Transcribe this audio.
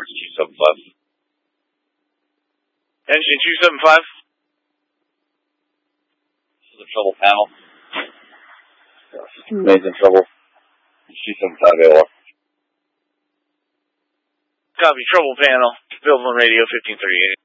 275. Engine 275. This is a trouble panel. System remains in trouble. 275 AOR. Copy, trouble panel. Billable radio 1538.